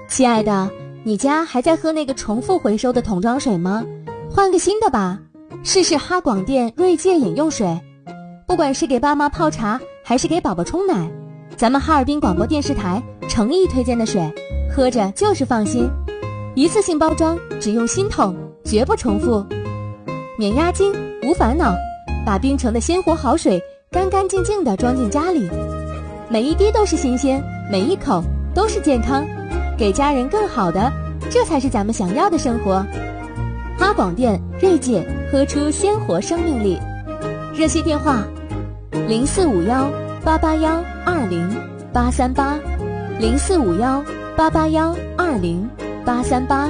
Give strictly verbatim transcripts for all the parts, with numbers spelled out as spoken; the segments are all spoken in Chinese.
亲爱的，你家还在喝那个重复回收的桶装水吗？换个新的吧，试试哈广电锐界饮用水。不管是给爸妈泡茶，还是给宝宝冲奶，咱们哈尔滨广播电视台诚意推荐的水，喝着就是放心。一次性包装，只用新桶，绝不重复，免押金，无烦恼，把冰城的鲜活好水干干净净地装进家里，每一滴都是新鲜，每一口都是健康，给家人更好的，这才是咱们想要的生活。哈广电锐界，喝出鲜活生命力。热线电话零四五幺八八幺二零八三八，零四五幺八八幺二零八三八。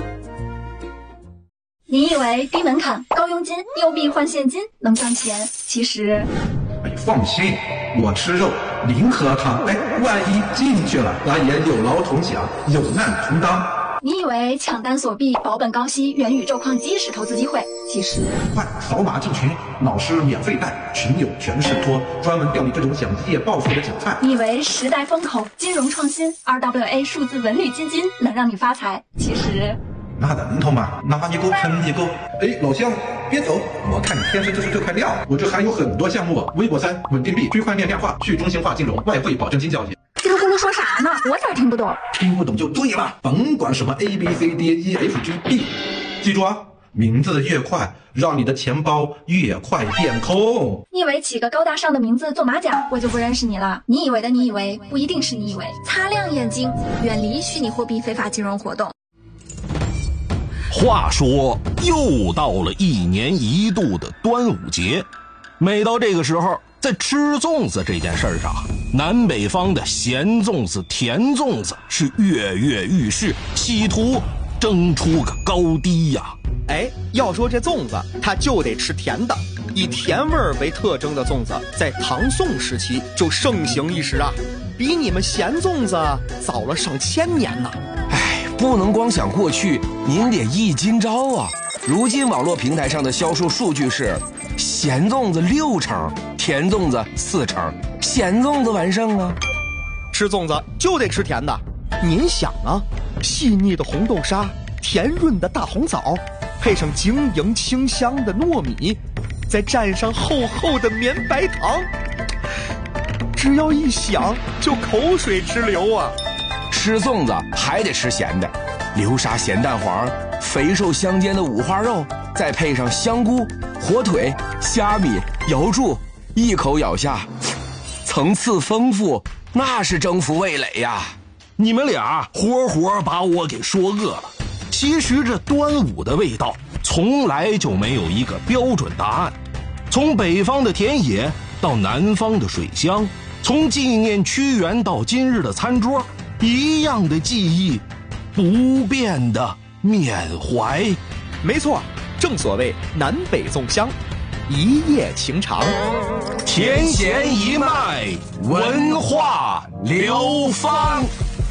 你以为低门槛、高佣金、又币换现金能赚钱？其实， 哎，放心，我吃肉，零喝汤。哎，万一进去了，咱也有劳同享，有难同当。 你以为抢单锁币、保本高息、元宇宙矿机是投资机会？其实， 快扫码进群，老师免费带，群友全是托，专门钓你这种想一夜暴富的韭菜。 你以为时代风口、金融创新、R W A 数字文旅基金能让你发财？其实， 那能头吗？拿你够喷你够！哎，老乡，别走！我看你天生就是这块料。我这还有很多项目，微博三、稳定币、区块链量化、去中心化金融、外汇保证金交易。 叽里咕噜说啥呢？我咋听不懂？ 听不懂就对了，甭管什么 A B C D E F G B， 记住啊，名字越快，让你的钱包越快变空。 你以为起个高大上的名字做马甲，我就不认识你了？你以为的你以为，不一定是你以为。擦亮眼睛，远离虚拟货币非法金融活动。 话说，又到了一年一度的端午节，每到这个时候，在吃粽子这件事儿上，南北方的咸粽子、甜粽子是跃跃欲试，企图争出个高低呀。 哎，要说这粽子，它就得吃甜的。以甜味儿为特征的粽子，在唐宋时期就盛行一时啊，比你们咸粽子早了上千年呢。 哎，不能光想过去，您得忆今朝啊。如今网络平台上的销售数据是，咸粽子六成，甜粽子四成，咸粽子完胜啊。 吃粽子就得吃甜的，您想啊，细腻的红豆沙，甜润的大红枣，配上晶莹清香的糯米，再蘸上厚厚的绵白糖，只要一想就口水直流啊。 吃粽子还得吃咸的，流沙咸蛋黄，肥瘦相间的五花肉，再配上香菇、火腿、虾米、瑶柱，一口咬下，层次丰富，那是征服味蕾呀。 你们俩活活把我给说饿了。其实这端午的味道从来就没有一个标准答案，从北方的田野到南方的水乡，从纪念屈原到今日的餐桌，一样的记忆，不变的缅怀。 没错，正所谓南北粽香，一夜情长， 甜咸一脉，文化流芳。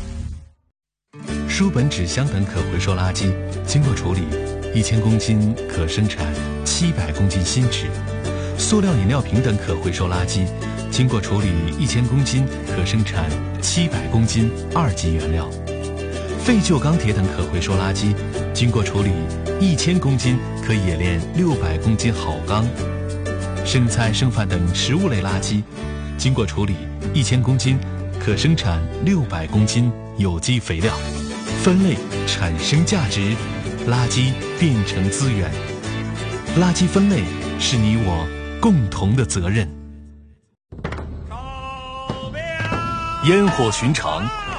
书本、纸箱等可回收垃圾经过处理，一千公斤可生产七百公斤新纸；塑料饮料瓶等可回收垃圾经过处理，一千公斤可生产七百公斤二级原料；废旧钢铁等可回收垃圾经过处理，一千公斤可冶炼六百公斤好钢；生菜、剩饭等食物类垃圾经过处理，一千公斤可生产六百公斤有机肥料。分类产生价值，垃圾变成资源。垃圾分类是你我共同的责任。烟火寻常，